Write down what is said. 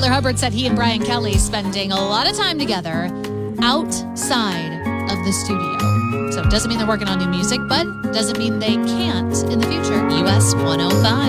Tyler Hubbard said he and Brian Kelly spending a lot of time together outside of the studio. So it doesn't mean they're working on new music, but doesn't mean they can't in the future. US 105.